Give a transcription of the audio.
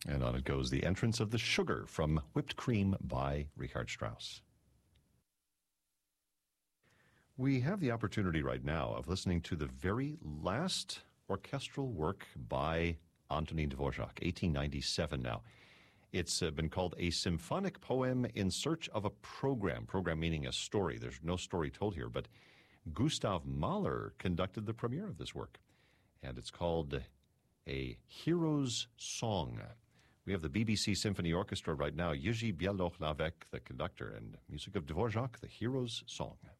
And on it goes, The Entrance of the Sugar from Whipped Cream by Richard Strauss. We have the opportunity right now of listening to the very last orchestral work by Antonin Dvorak, 1897 now. It's been called A Symphonic Poem in Search of a Program. Program meaning a story. There's no story told here, but Gustav Mahler conducted the premiere of this work. And it's called A Hero's Song. We have the BBC Symphony Orchestra right now, Jiří Běloch-Lavek, the conductor, and music of Dvorak, The Hero's Song.